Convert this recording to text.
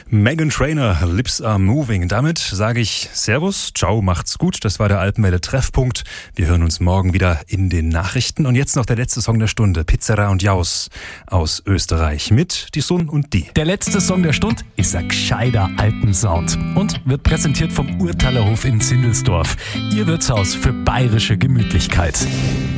Meghan Trainor, Lips Are Moving. Damit sage ich Servus, ciao, macht's gut. Das war der Alpenwelle Treffpunkt. Wir hören uns morgen wieder in den Nachrichten. Und jetzt noch der letzte Song der Stunde. Pizzera und Jaus aus Österreich mit Die Sun und Die. Der letzte Song der Stunde ist ein gescheiter Alpensound und wird präsentiert vom Urtalerhof in Zindelsdorf. Ihr Wirtshaus für bayerische Gemütlichkeit.